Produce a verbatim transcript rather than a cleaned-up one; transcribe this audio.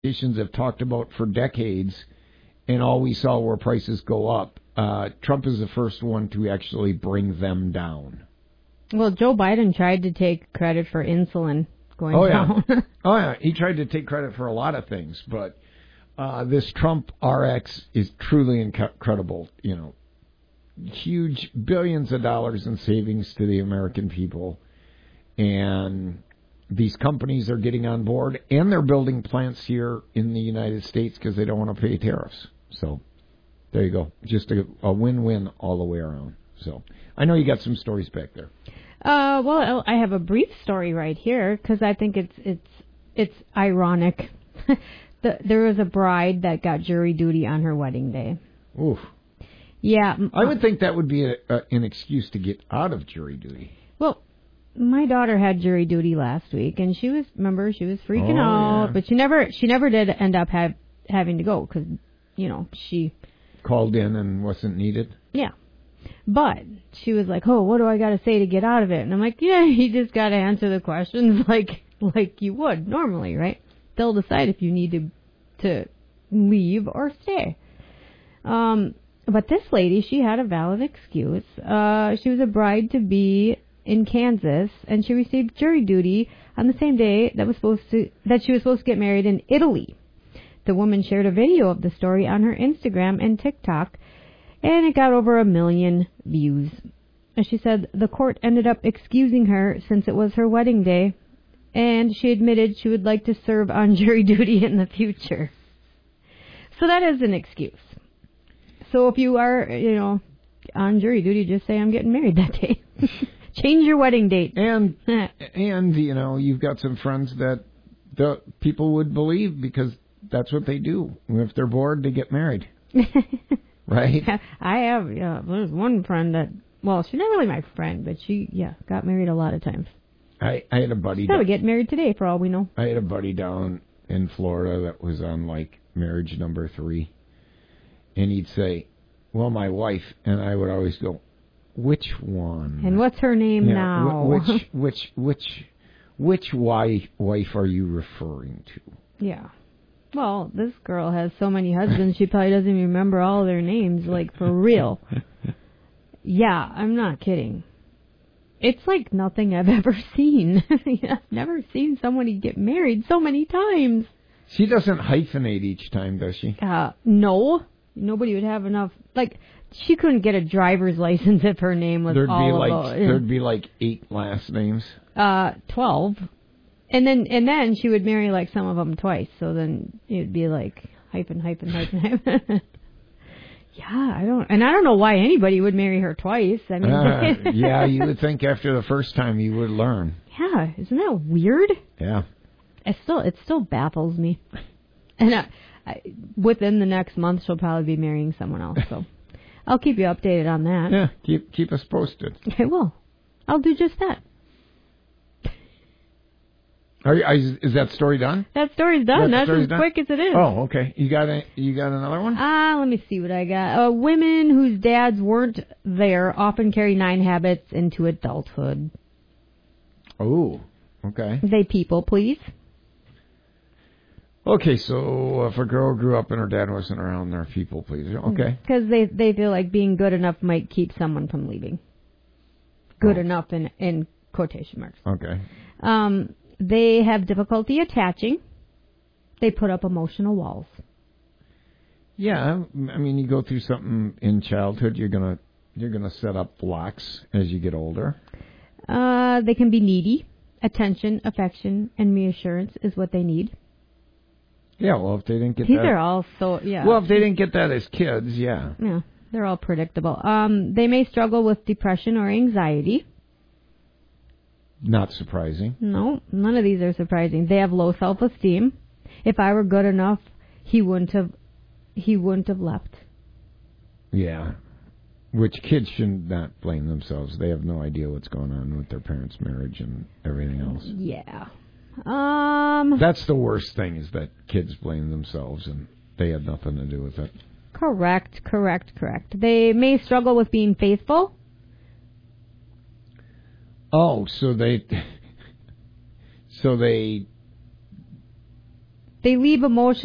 Nations have talked about for decades, and all we saw were prices go up. Uh, Trump is the first one to actually bring them down. Well, Joe Biden tried to take credit for insulin going oh, down. Yeah. oh, yeah. He tried to take credit for a lot of things, but uh, this Trump R X is truly incredible. You know, huge billions of dollars in savings to the American people. And these companies are getting on board, and they're building plants here in the United States because they don't want to pay tariffs. So there you go. Just a, a win-win all the way around. So I know you got some stories back there. Uh, well, I have a brief story right here because I think it's it's it's ironic. the, there was a bride that got jury duty on her wedding day. Oof. Yeah. I would think that would be a, a, an excuse to get out of jury duty. Well, my daughter had jury duty last week, and she was, remember, she was freaking oh, out, yeah. but she never she never did end up have, having to go because, you know, she called in and wasn't needed. Yeah. But she was like, oh, what do I got to say to get out of it? And I'm like, yeah, you just got to answer the questions like like you would normally, right? They'll decide if you need to to leave or stay. Um, but this lady, she had a valid excuse. Uh, she was a bride-to-be in Kansas, and she received jury duty on the same day that was supposed to that she was supposed to get married in Italy. The woman shared a video of the story on her Instagram and TikTok, and it got over a million views. As she said, the court ended up excusing her since it was her wedding day, and she admitted she would like to serve on jury duty in the future. So that is an excuse. So if you are, you know, on jury duty, just say, I'm getting married that day. Change your wedding date. And, and you know, you've got some friends that the people would believe because that's what they do. If they're bored, they get married. Right? I have, yeah, there's one friend that, well, she's not really my friend, but she, yeah, got married a lot of times. I, I had a buddy. She's probably getting married today, for all we know. I had a buddy down in Florida that was on, like, marriage number three. And he'd say, well, my wife, and I would always go, which one? And what's her name yeah, now? Which, which, which, which wife, wife are you referring to? Yeah. Well, this girl has so many husbands, she probably doesn't even remember all their names, like, for real. Yeah, I'm not kidding. It's like nothing I've ever seen. I've never seen somebody get married so many times. She doesn't hyphenate each time, does she? Uh, no. Nobody would have enough. Like, she couldn't get a driver's license if her name was there'd all be like, about, There'd be like eight last names. Uh, twelve. And then and then she would marry, like, some of them twice. So then it would be, like, hyphen, hyphen, hyphen, hyphen. Yeah, I don't... And I don't know why anybody would marry her twice. I mean... Uh, yeah, you would think after the first time you would learn. Yeah, isn't that weird? Yeah. It still, it still baffles me. And I, I, within the next month, she'll probably be marrying someone else. So I'll keep you updated on that. Yeah, keep keep us posted. I will. I'll do just that. Are you, is, is that story done? That story's done. That That's as done? quick as it is. Oh, okay. You got a, you got another one? Ah, uh, let me see what I got. Uh, women whose dads weren't there often carry nine habits into adulthood. Oh, okay. They people, please. Okay, so if a girl grew up and her dad wasn't around, they're people pleaser. Okay. Because they, they feel like being good enough might keep someone from leaving. Good oh. enough in, in quotation marks. Okay. Um... They have difficulty attaching. They put up emotional walls. Yeah, I mean, you go through something in childhood, you're gonna you're gonna set up blocks as you get older. Uh, they can be needy. Attention, affection, and reassurance is what they need. Yeah, well, if they didn't get These that, are all so yeah. Well, if they didn't get that as kids, yeah. Yeah, they're all predictable. Um, they may struggle with depression or anxiety. Not surprising. No, none of these are surprising. They have low self-esteem. If I were good enough, he wouldn't have, he wouldn't have left. Yeah, which kids should not blame themselves. They have no idea what's going on with their parents' marriage and everything else. Yeah. Um. That's the worst thing, is that kids blame themselves and they had nothing to do with it. Correct, correct, correct. They may struggle with being faithful. Oh, so they, so they they leave emotion